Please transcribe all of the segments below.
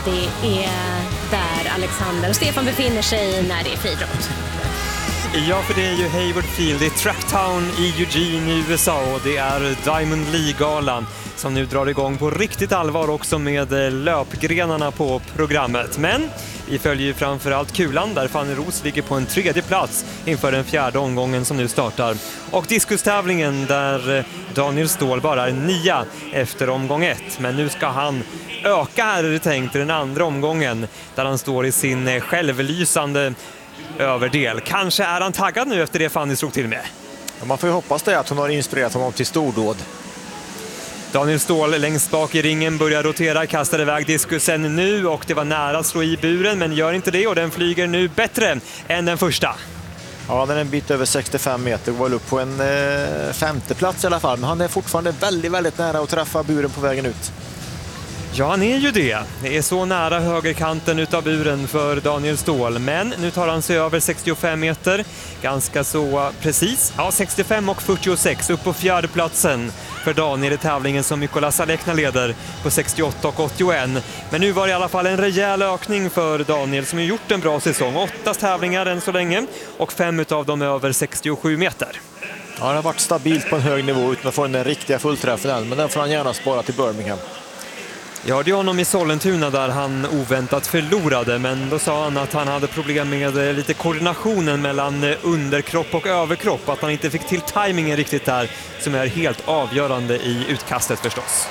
det är där Alexander och Stefan befinner sig när det är friidrott. Ja, för det är ju Hayward Field, det är Tracktown i Eugene i USA och det är Diamond League-galan som nu drar igång på riktigt allvar också med löpgrenarna på programmet. Men vi följer ju framförallt kulan där Fanny Roos ligger på en 3:e plats inför den 4:e omgången som nu startar. Och diskustävlingen där Daniel Ståhl bara är 9 efter omgång 1. Men nu ska han öka här, är det tänkt, till den andra omgången där han står i sin självlysande överdel. Kanske är han taggad nu efter det Fanny slog till med. Ja, man får ju hoppas det att hon har inspirerat honom till stordåd. Daniel Ståhl längst bak i ringen börjar rotera, kastar iväg diskusen nu och det var nära att slå i buren men gör inte det och den flyger nu bättre än den första. Ja, den är en bit över 65 meter och var upp på en 5:e plats i alla fall, men han är fortfarande väldigt nära att träffa buren på vägen ut. Ja, han är ju det. Det är så nära högerkanten utav buren för Daniel Ståhl. Men nu tar han sig över 65 meter. Ganska så precis. Ja, 65 och 46 upp på 4:e platsen för Daniel i tävlingen som Mykola Salekna leder på 68 och 81. Men nu var det i alla fall en rejäl ökning för Daniel som har gjort en bra säsong. 8 tävlingar än så länge och 5 utav dem över 67 meter. Ja, det har varit stabilt på en hög nivå utan att få den riktiga fullträffen än, men den får han gärna spara till Birmingham. Jag hörde honom i Sollentuna där han oväntat förlorade, men då sa han att han hade problem med lite koordinationen mellan underkropp och överkropp, att han inte fick till tajmingen riktigt där som är helt avgörande i utkastet förstås.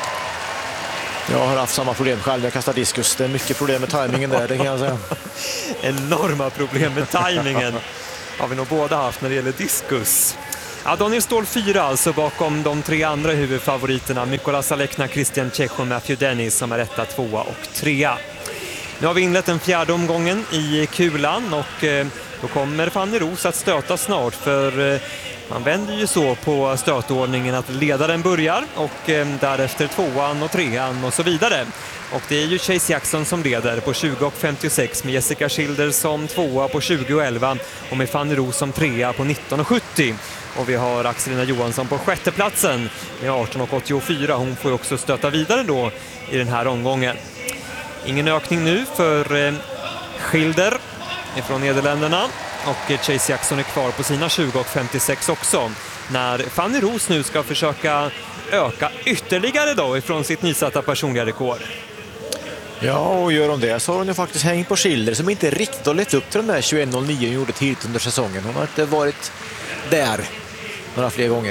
Jag har haft samma problem själv, jag kastar diskus. Det är mycket problem med tajmingen där, det kan jag säga. Enorma problem med tajmingen har vi nog båda haft när det gäller diskus. Ja, Daniel Ståhl 4 alltså bakom de 3 andra huvudfavoriterna. Mykola Salekna, Christian Tjech och Matthew Dennis som är 1, 2 och 3. Nu har vi inlett den 4:e omgången i kulan och då kommer Fanny Roos att stöta snart, för man vänder ju så på stötordningen att ledaren börjar och därefter 2:an och 3:an och så vidare. Och det är ju Chase Jackson som leder på 20 och 56 med Jessica Schilder som 2:a på 20 och 11 och med Fanny Roos som 3:a på 19 och 70. Och vi har Axelina Johansson på 6:e platsen med 18 och 84. Hon får ju också stöta vidare då i den här omgången. Ingen ökning nu för Schilder från Nederländerna. Och Chase Jackson är kvar på sina 20 och 56 också. När Fanny Roos nu ska försöka öka ytterligare då ifrån sitt nysatta personliga rekord. Ja, och gör hon det så har hon ju faktiskt hängt på Schilder som inte riktigt har lett upp till den där 21.09 hon gjorde tidigt under säsongen. Hon har inte varit där några fler gånger.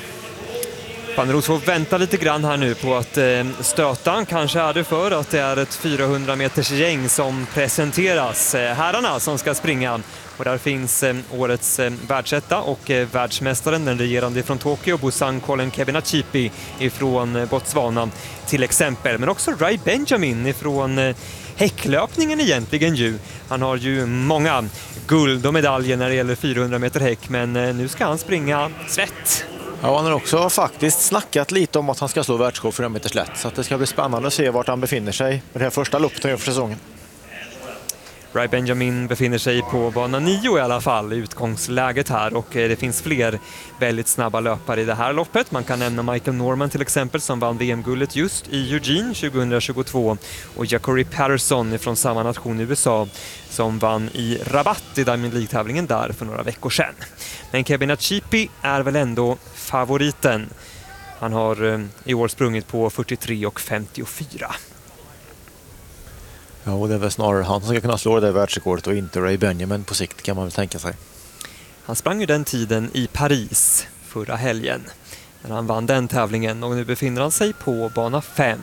Fanny Roos får vänta lite grann här nu på att stöta. Kanske är det för att det är ett 400 meters gäng som presenteras. Herrarna som ska springa. Och där finns årets världsetta och världsmästaren, den regerande från Tokyo, Busan Colin Kebinachipi ifrån Botswana till exempel. Men också Ray Benjamin ifrån häcklöpningen egentligen ju. Han har ju många guld och medaljer när det gäller 400 meter häck, men nu ska han springa svett. Ja, han har också faktiskt snackat lite om att han ska slå världsrekord 400 meters lätt. Så att det ska bli spännande att se vart han befinner sig med det här första loppet för säsongen. Ray Benjamin befinner sig på bana 9 i alla fall i utgångsläget här, och det finns fler väldigt snabba löpare i det här loppet. Man kan nämna Michael Norman till exempel som vann VM-guldet just i Eugene 2022 och Jacori Patterson från samma nation i USA som vann i Rabat i Diamond League-tävlingen där för några veckor sedan. Men Kebinachipi är väl ändå favoriten. Han har i år sprungit på 43 och 54. Ja, och det är väl snarare han som ska kunna slå det världsrekordet och inte Ray Benjamin på sikt, kan man väl tänka sig. Han sprang ju den tiden i Paris förra helgen när han vann den tävlingen, och nu befinner han sig på bana 5.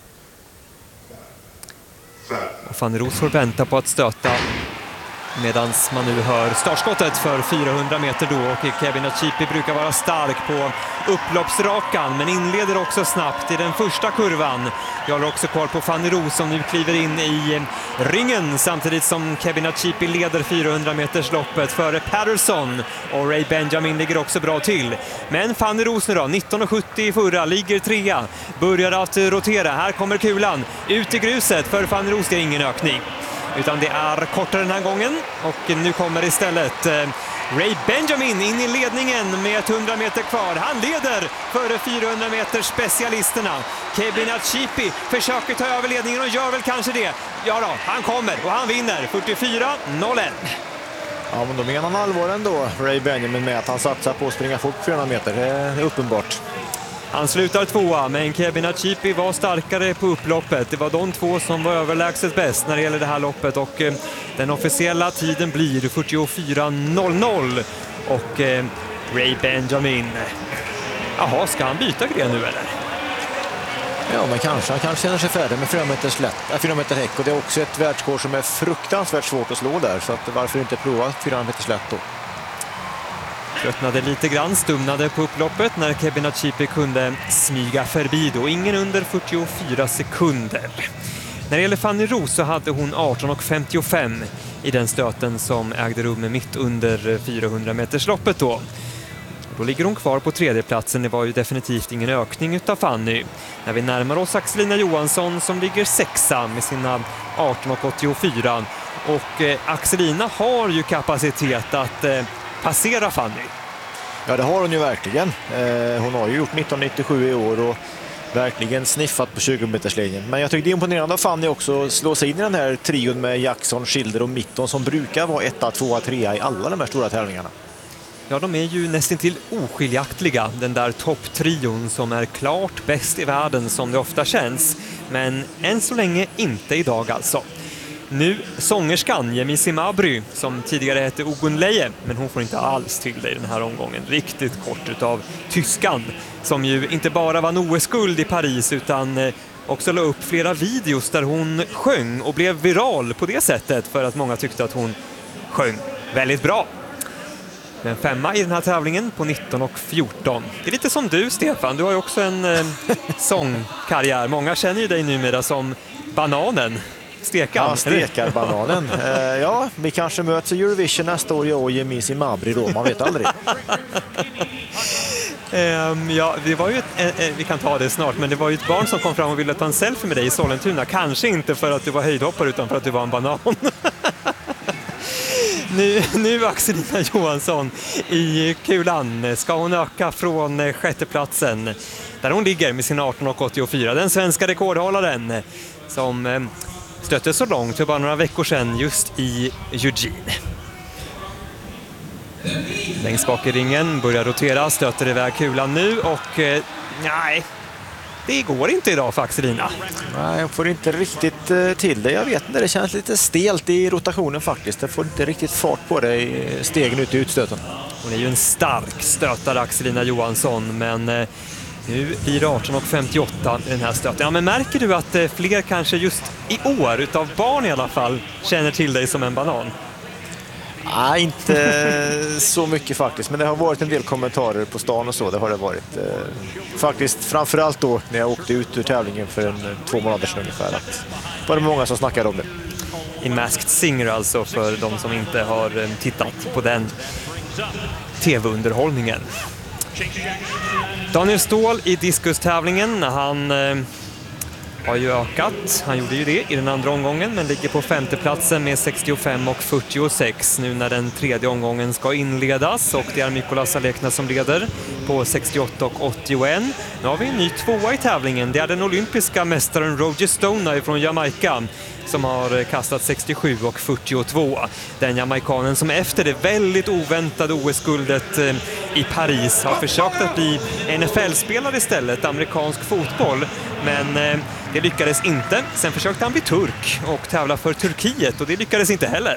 Och Fanny Roos får vänta på att stöta medan man nu hör startskottet för 400 meter då, och Kebinachipi brukar vara stark på upploppsrakan men inleder också snabbt i den första kurvan. Jag håller också koll på Fanny Roos som nu kliver in i ringen samtidigt som Kebinachipi leder 400 meters loppet före Patterson, och Ray Benjamin ligger också bra till. Men Fanny Roos nu då, 19,70 i förra, ligger 3, börjar att rotera. Här kommer kulan ut i gruset för Fanny Roos, det är ingen ökning. Utan det är kortare den här gången, och nu kommer istället Ray Benjamin in i ledningen med 100 meter kvar. Han leder före 400 meters specialisterna. Kebin Achipi försöker ta över ledningen och gör väl kanske det. Ja då, han kommer och han vinner 44.01. Ja, men då menar han allvar ändå, Ray Benjamin, med att han satsar på att springa fort 400 meter. Det är uppenbart. Han slutar tvåa, men Kebin Achipi var starkare på upploppet. Det var de två som var överlägset bäst när det gäller det här loppet. Och den officiella tiden blir 44.00. Och Ray Benjamin... Jaha, ska han byta gren nu eller? Ja, men kanske. Han kanske känner sig färdig med 400 meter häck. Och det är också ett världsrekord som är fruktansvärt svårt att slå där. Så att varför inte prova 400 meter slätt då? Tröttnade lite grann, stumnade på upploppet när Kebin Achipi kunde smyga förbi då. Ingen under 44 sekunder. När det gäller Fanny Roos så hade hon 18.55 i den stöten som ägde rum mitt under 400 metersloppet då. Då ligger hon kvar på tredjeplatsen. Det var ju definitivt ingen ökning utav Fanny. När vi närmar oss Axelina Johansson som ligger sexa med sina 18.84. Och Axelina har ju kapacitet att passera Fanny. Ja, det har hon ju verkligen. Hon har ju gjort 1997 i år och verkligen sniffat på 20-meterslinjen. Men jag tyckte det är imponerande av Fanny också att slå sig in i den här trion med Jackson, Schilder och Mitton som brukar vara 1, 2, 3 i alla de här stora tävlingarna. Ja, de är ju nästan till oskiljaktiga, den där topptrion som är klart bäst i världen som det ofta känns. Men än så länge inte idag alltså. Nu sångerskan Yemisi Mabry som tidigare hette Ogunleye, men hon får inte alls till det i den här omgången. Riktigt kort utav tyskan som ju inte bara vann OS-guld i Paris utan också la upp flera videos där hon sjöng och blev viral på det sättet för att många tyckte att hon sjöng väldigt bra. Men femma i den här tävlingen på 19.14. Det är lite som du, Stefan. Du har ju också en sångkarriär. Många känner ju dig numera som Bananen. Stekan. Ja, Stekarbananen. Ja, vi kanske möts i Eurovision nästa år, jag och Yemisi Mabry då. Man vet aldrig. Ja, det var ju vi kan ta det snart, men det var ju ett barn som kom fram och ville ta en selfie med dig i Sollentuna. Kanske inte för att du var höjdhoppare utan för att du var en banan. Nu Axelina Johansson i kulan. Ska hon öka från sjätteplatsen där hon ligger med sin 18.84. Den svenska rekordhållaren som stötte så långt för bara några veckor sedan just i Eugene. Längst bak i ringen börjar rotera, stöter iväg kulan nu och nej, det går inte idag för Axelina. Nej, jag får inte riktigt till det. Jag vet inte, det känns lite stelt i rotationen faktiskt. Det får inte riktigt fart på det i stegen ut i utstöten. Hon är ju en stark stötare, Axelina Johansson, men nu blir det 18.58 i den här stöten. Ja, men märker du att fler kanske just i år, utav barn i alla fall, känner till dig som en banan? Nej, inte så mycket faktiskt. Men det har varit en del kommentarer på stan och så. Det har det varit. Faktiskt framförallt då när jag åkte ut ur tävlingen för 2 månader sedan ungefär. Att var det många som snackade om det. I Masked Singer alltså, för de som inte har tittat på den tv-underhållningen. Daniel Ståhl i diskustävlingen, han har ju ökat. Han gjorde ju det i den andra omgången men ligger på femteplatsen med 65.46 nu när den tredje omgången ska inledas, och det är Mykola Salekna som leder på 68.81. Nu har vi en ny tvåa i tävlingen. Det är den olympiska mästaren Roger Stone från Jamaica som har kastat 67.42. Den jamaikanen som efter det väldigt oväntade OS-guldet i Paris har försökt att bli NFL-spelare istället, amerikansk fotboll, men det lyckades inte. Sen försökte han bli turk och tävla för Turkiet och det lyckades inte heller.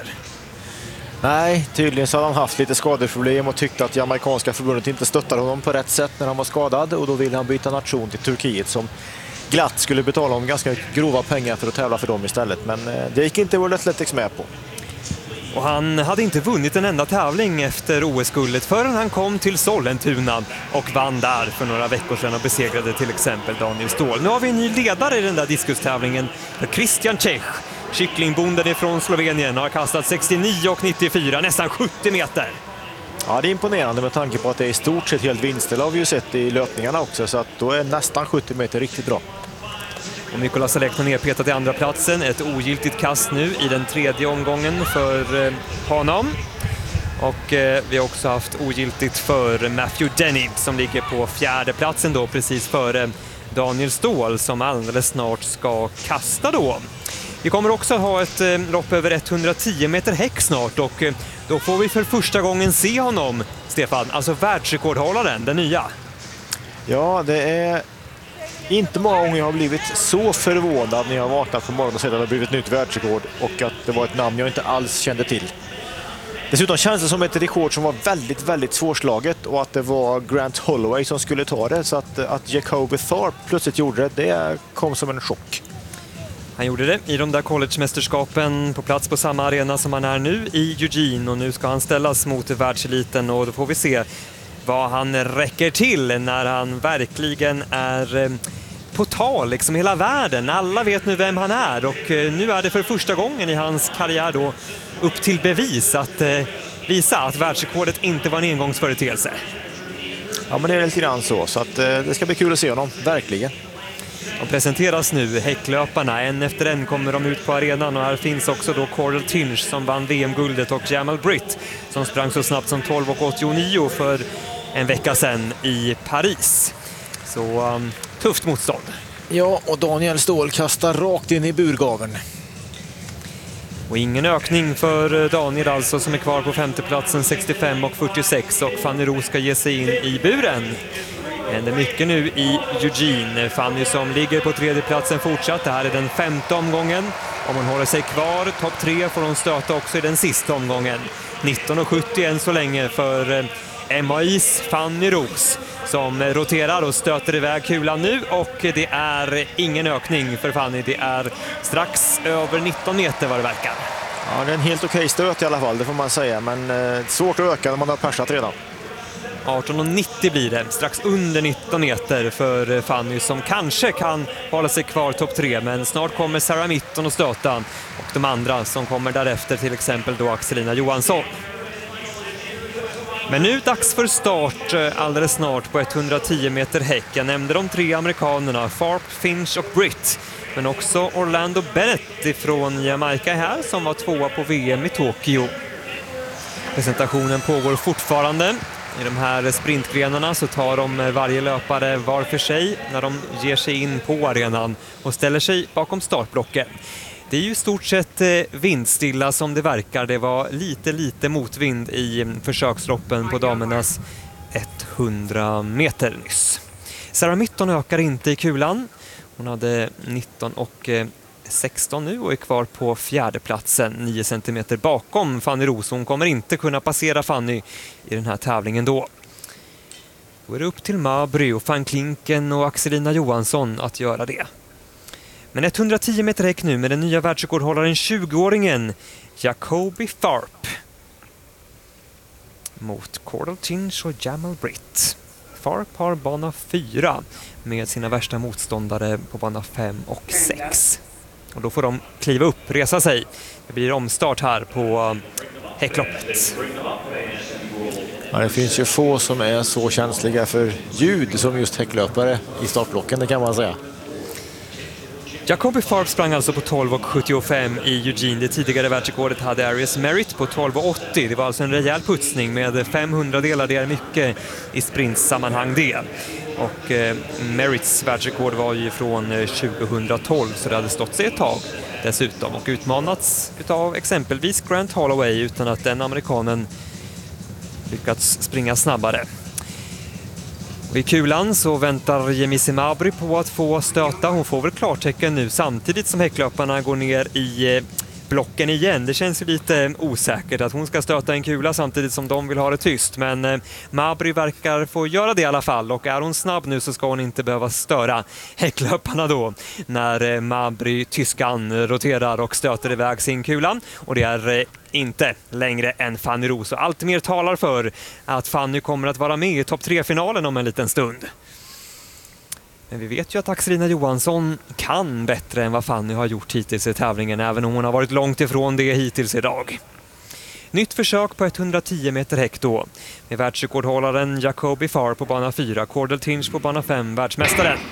Nej, tydligen så har han haft lite skadeproblem och tyckte att jamaikanska förbundet inte stöttade honom på rätt sätt när han var skadad, och då ville han byta nation till Turkiet som glatt skulle betala honom ganska grova pengar för att tävla för dem istället. Men det gick inte World Athletics med på. Och han hade inte vunnit en enda tävling efter OS-guldet förrän han kom till Sollentuna och vann där för några veckor sedan och besegrade till exempel Daniel Ståhl. Nu har vi en ny ledare i den där diskustävlingen, Christian Čech. Kycklingbonden ifrån Slovenien har kastat 69.94, nästan 70 meter. Ja, det är imponerande med tanke på att det är i stort sett helt vindstilla, har vi ju sett i löpningarna också, så att då är nästan 70 meter riktigt bra. Och Mykola Salekna nedpetat i andra platsen. Ett ogiltigt kast nu i den tredje omgången för honom. Och vi har också haft ogiltigt för Matthew Denny som ligger på 4:e platsen då, precis före Daniel Ståhl som alldeles snart ska kasta då. Vi kommer också ha ett lopp över 110 meter häck snart och då får vi för första gången se honom, Stefan, alltså världsrekordhållaren, den nya. Ja, det är inte många gånger jag har blivit så förvånad när jag har vaknat på morgonen och sett att det har blivit ett nytt världsrekord och att det var ett namn jag inte alls kände till. Dessutom känns det som ett rekord som var väldigt, väldigt svårslaget och att det var Grant Holloway som skulle ta det, så att Jacoby Tharpe plötsligt gjorde det kom som en chock. Han gjorde det i de där college-mästerskapen på plats på samma arena som han är nu i Eugene, och nu ska han ställas mot världseliten och då får vi se vad han räcker till när han verkligen är på tal, liksom hela världen. Alla vet nu vem han är och nu är det för första gången i hans karriär då upp till bevis att visa att världsrekordet inte var en engångsföreteelse. Ja, men det är lite grann så att det ska bli kul att se honom, verkligen. De presenteras nu, häcklöparna. En efter en kommer de ut på arenan och här finns också då Cordell Tinch som vann VM-guldet och Jamal Britt som sprang så snabbt som 12:89 för en vecka sedan i Paris. Så tufft motstånd. Ja, och Daniel Ståhl kastar rakt in i burgaven. Och ingen ökning för Daniel alltså som är kvar på 5:e platsen 65:46 och Fanny Roos ska ge sig in i buren. Det händer mycket nu i Eugene. Fanny som ligger på 3:e platsen fortsatt. Det här är den 5:e omgången. Om hon håller sig kvar topp 3 får hon stöta också i den sista omgången. 19:70 än så länge för MAIs Fanny Roos som roterar och stöter iväg kulan nu och det är ingen ökning för Fanny. Det är strax över 19 meter vad det verkar. Ja, det är en helt okej stöt i alla fall, det får man säga, men svårt att öka när man har persat redan. 18:90 blir det, strax under 19 meter för Fanny som kanske kan hålla sig kvar topp 3, men snart kommer Sarah Mitton och stöta och de andra som kommer därefter, till exempel då Axelina Johansson. Men nu dags för start alldeles snart på 110 meter häck. Jag nämnde de 3 amerikanerna, Tharpe, Finch och Britt. Men också Orlando Bennett ifrån Jamaica här som var 2:a på VM i Tokyo. Presentationen pågår fortfarande. I de här sprintgrenarna så tar de varje löpare var för sig när de ger sig in på arenan och ställer sig bakom startblocken. Det är ju i stort sett vindstilla som det verkar. Det var lite motvind i försöksloppen på damernas 100 meter nyss. Sarah Mitton ökar inte i kulan. Hon hade 19:16 nu och är kvar på 4:e platsen, 9 centimeter bakom Fanny Roos. Hon kommer inte kunna passera Fanny i den här tävlingen då. Då är det upp till Mabry och Van Klinken och Axelina Johansson att göra det. Men 110 meter häck nu med den nya världsrekordhållaren 20-åringen Jacoby Tharpe mot Cordell Tinch och Jamal Britt. Tharpe har bana 4 med sina värsta motståndare på bana 5 och 6. Och då får de kliva upp, resa sig. Det blir omstart här på häckloppet. Ja, det finns ju få som är så känsliga för ljud som just häcklöpare i startblocken, det kan man säga. Jacoby Tharpe sprang alltså på 12:75 i Eugene. Det tidigare världsrekordet hade Arias Merritt på 12:80. Det var alltså en rejäl putsning med 500 delar. Det är mycket i sprintsammanhang det. Och Merritts världsrekord var ju från 2012 så det hade stått sig ett tag dessutom. Och utmanats av exempelvis Grant Holloway utan att den amerikanen lyckats springa snabbare. Och i kulan så väntar Jemisi Mabry på att få stöta. Hon får väl klartecken nu samtidigt som häcklöparna går ner i blocken igen. Det känns ju lite osäkert att hon ska stöta en kula samtidigt som de vill ha det tyst. Men Mabry verkar få göra det i alla fall. Och är hon snabb nu så ska hon inte behöva störa häcklöparna då. När Mabry, tyskan, roterar och stöter iväg sin kula. Och det är inte längre än Fanny Roos. Och allt mer talar för att Fanny kommer att vara med i topp 3-finalen om en liten stund. Men vi vet ju att Axelina Johansson kan bättre än vad Fanny har gjort hittills i tävlingen, även om hon har varit långt ifrån det hittills idag. Nytt försök på 110 meter häck då, med världsrekordhållaren Jacoby Tharpe på bana 4, Cordell Tinch på bana 5, världsmästaren.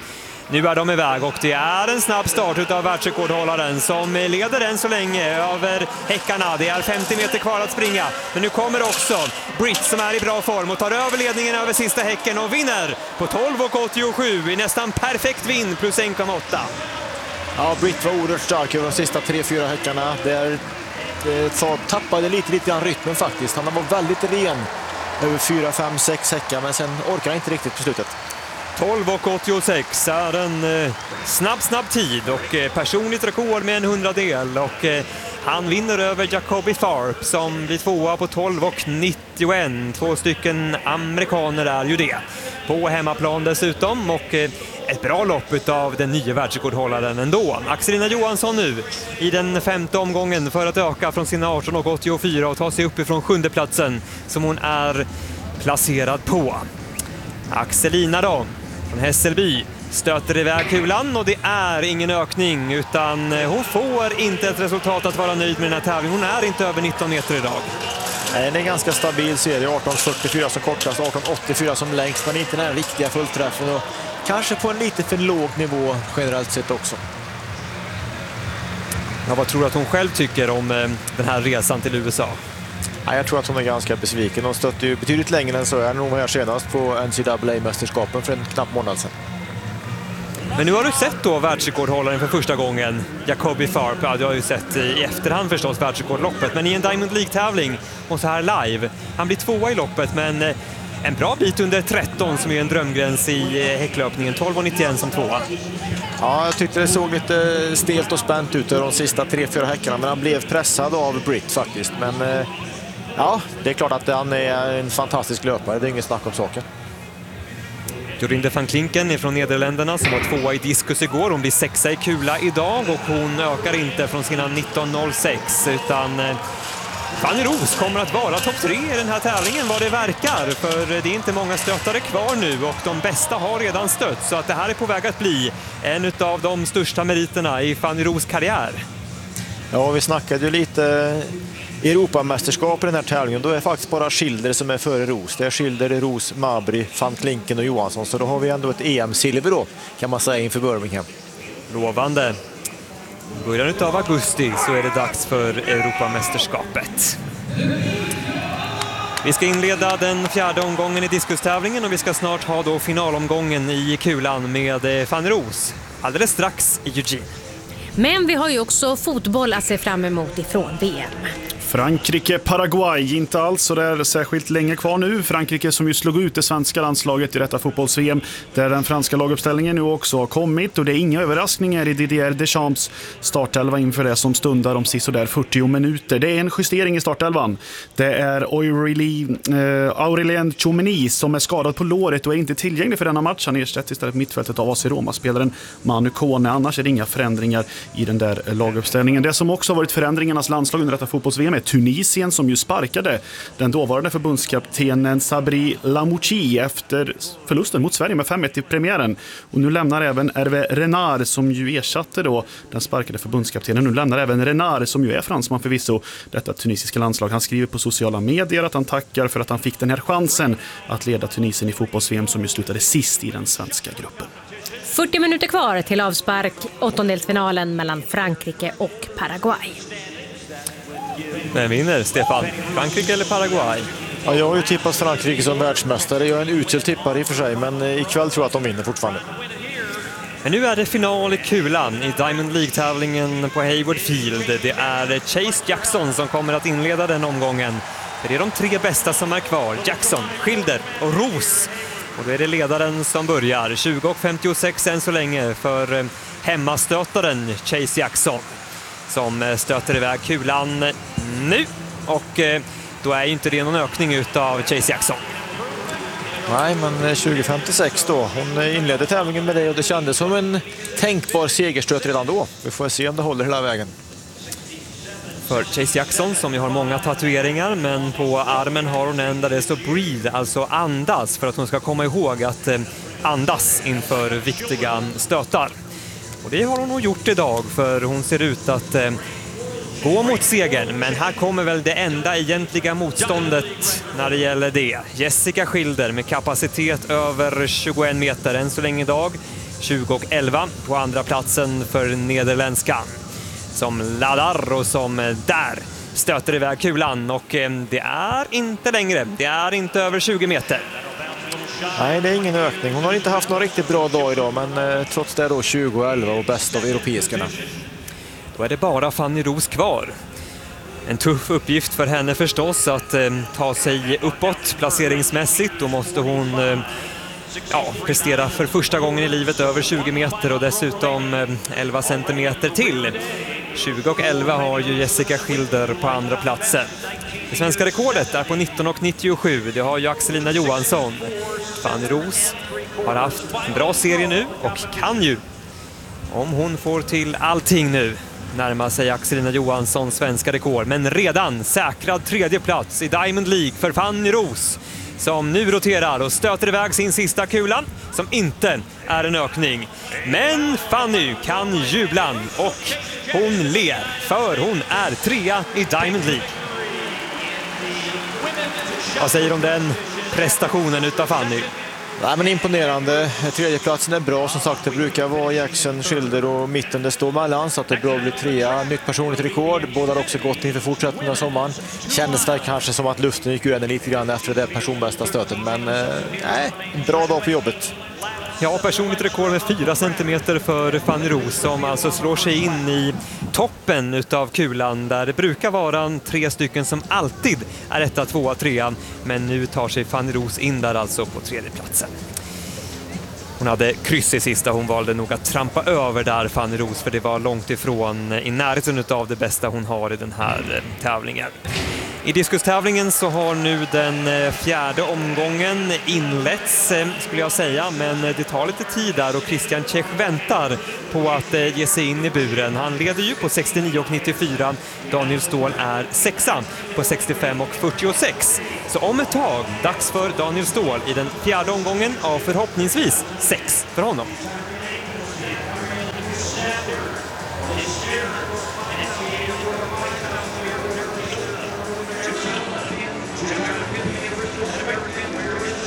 Nu är de iväg och det är en snabb start utav världsrekordhållaren som leder än så länge över häckarna. Det är 50 meter kvar att springa. Men nu kommer också Britt som är i bra form och tar över ledningen över sista häcken och vinner på 12,87 i nästan perfekt vinn plus 1,8. Ja, Britt var oerhört stark över de sista 3-4 häckarna. Tappade lite grann rytmen faktiskt. Han var väldigt ren över 4, 5, 6 häckar men sen orkar han inte riktigt på slutet. 12,86 är en snabb tid och personligt rekord med en 100-del och han vinner över Jacoby Tharp som blir tvåa på 12,91. 2 stycken amerikaner är ju det. På hemmaplan dessutom och ett bra lopp av den nya världsrekordhållaren ändå. Axelina Johansson nu i den 5:e omgången för att öka från sina 18,84 och ta sig upp ifrån 7:e platsen som hon är placerad på. Axelina då, från Hässelby, stöter iväg kulan och det är ingen ökning utan hon får inte ett resultat att vara nöjd med den här tävlingen. Hon är inte över 19 meter idag. Det är en ganska stabil serie, 18,44 som kortast, 18,84 som längst, men inte den här riktiga fullträffen och kanske på en lite för låg nivå generellt sett också. Ja, vad tror du att hon själv tycker om den här resan till USA? Ja, jag tror att hon är ganska besviken. Hon stötte ju betydligt längre än så när hon var här senast på NCAA-mästerskapen för en knapp månad sedan. Men nu har du sett då världsrekordhållaren för första gången, Jacoby Tharp. Ja, du har ju sett i efterhand förstås världsrekordloppet, men i en Diamond League-tävling och så här live. Han blir tvåa i loppet, men en bra bit under 13 som är en drömgräns i häcklöpningen. 12,91 som tvåa. Ja, jag tyckte det såg lite stelt och spänt ut de sista 3-4 häckarna, men han blev pressad av Britt faktiskt. Men ja, det är klart att han är en fantastisk löpare, det är inget snack om saken. Jorinde van Klinken från Nederländerna som var tvåa i diskus igår. Hon blir sexa i kula idag och hon ökar inte från sina 19,06 utan Fanny Roos kommer att vara topp 3 i den här tävlingen vad det verkar. För det är inte många stöttare kvar nu och de bästa har redan stött. Så att det här är på väg att bli en av de största meriterna i Fanny Roos karriär. Ja, vi snackade ju lite Europamästerskap i den här tävlingen. Då är det faktiskt bara Schilder som är före Roos. Det är Schilder, Roos, Mabry, van Klinken och Johansson. Så då har vi ändå ett EM-silver då, kan man säga, inför Birmingham. Lovande. I början av augusti så är det dags för Europamästerskapet. Vi ska inleda den 4:e omgången i diskustävlingen och vi ska snart ha då finalomgången i kulan med Fanny Roos alldeles strax i Eugene. Men vi har ju också fotboll att se fram emot ifrån VM. Frankrike-Paraguay, inte alls så det är särskilt länge kvar nu. Frankrike som ju slog ut det svenska landslaget i detta fotbolls-VM där den franska laguppställningen nu också har kommit och det är inga överraskningar i Didier Deschamps startelva inför det som stundar om sisådär 40 minuter. Det är en justering i startelvan. Det är Aurélien Tchouameni som är skadad på låret och är inte tillgänglig för denna match. Han ersätts istället mittfältet av AC Roma-spelaren Manu Kone. Annars är det inga förändringar i den där laguppställningen. Det som också har varit förändringarnas landslag under detta fotbolls-VM är Tunisien som ju sparkade den dåvarande förbundskaptenen Sabri Lamouchi efter förlusten mot Sverige med 5-1 i premiären. Och nu lämnar även Hervé Renard som ju ersatte då den sparkade förbundskaptenen. Nu lämnar även Renard som ju är fransman förvisso detta tunisiska landslag. Han skriver på sociala medier att han tackar för att han fick den här chansen att leda Tunisien i fotbolls-VM som ju slutade sist i den svenska gruppen. 40 minuter kvar till avspark, åttondelsfinalen mellan Frankrike och Paraguay. Vem vinner, Stefan? Frankrike eller Paraguay? Ja, jag har ju tippat Frankrike som världsmästare. Jag är en usel tippare i och för sig, men ikväll tror jag att de vinner fortfarande. Men nu är det final i kulan i Diamond League-tävlingen på Hayward Field. Det är Chase Jackson som kommer att inleda den omgången. Det är de 3 bästa som är kvar. Jackson, Schilder och Roos. Och då är det ledaren som börjar. 20,56 än så länge för hemmastötaren Chase Jackson som stöter iväg kulan nu. Och då är inte det någon ökning utav Chase Jackson. Nej, men 20,56 då. Hon inledde tävlingen med det och det kändes som en tänkbar segerstöt redan då. Vi får se om det håller hela vägen. För Chase Jackson som ju har många tatueringar, men på armen har hon en där det står breathe, alltså andas, för att hon ska komma ihåg att andas inför viktiga stötar. Och det har hon nog gjort idag, för hon ser ut att gå mot segern. Men här kommer väl det enda egentliga motståndet när det gäller det. Jessica Schilder med kapacitet över 21 meter än så länge idag. 20:11 på andra platsen för nederländskan som laddar och som där stöter iväg kulan, och det är inte längre, det är inte över 20 meter. Nej, det är ingen ökning. Hon har inte haft någon riktigt bra dag idag, men trots det då 20:11 och bäst av europeiskarna. Då är det bara Fanny Roos kvar. En tuff uppgift för henne förstås att ta sig uppåt placeringsmässigt. Då måste hon prestera för första gången i livet över 20 meter och dessutom 11 centimeter till. 20:11 har ju Jessica Schilder på andra platsen. Det svenska rekordet är på 19:97. Det har ju Axelina Johansson. Fanny Roos har haft en bra serie nu och kan ju, om hon får till allting nu, närmar sig Axelina Johanssons svenska rekord. Men redan säkrad tredje plats i Diamond League för Fanny Roos, som nu roterar och stöter iväg sin sista kula, som inte är en ökning. Men Fanny kan jubla och hon ler, för hon är trea i Diamond League. Vad säger du om den prestationen utav Fanny? Nej, men imponerande. Tredjeplatsen är bra, som sagt. Det brukar vara Jackson, Schilder och mitten det står mellan, så att det är bra att bli trea. Nytt personligt rekord. Båda har också gått inför fortsättningen av sommaren. Kändes det kanske som att luften gick ur henne lite grann efter det personbästa stötet, men bra dag på jobbet. Ja, personligt rekord med 4 centimeter för Fanny Roos, som alltså slår sig in i toppen utav kulan, där det brukar vara 3 stycken som alltid är 1, 2, 3, men nu tar sig Fanny Roos in där alltså på tredje platsen. Hon hade kryss i sista, hon valde nog att trampa över där, Fanny Roos, för det var långt ifrån i närheten av det bästa hon har i den här tävlingen. I diskustävlingen så har nu den fjärde omgången inletts, skulle jag säga, men det tar lite tid där och Christian Czech väntar på att ge sig in i buren. Han leder ju på 69,94. Daniel Ståhl är 6:a på 65,46. Så om ett tag, dags för Daniel Ståhl i den fjärde omgången av förhoppningsvis 6 för honom.